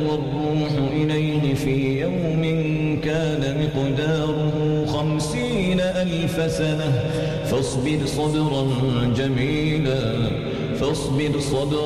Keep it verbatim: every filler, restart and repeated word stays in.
والروح إليه في يوم كان مقداره خمسين ألف سنة فاصبر صبرا جميلا فاصبر صبرا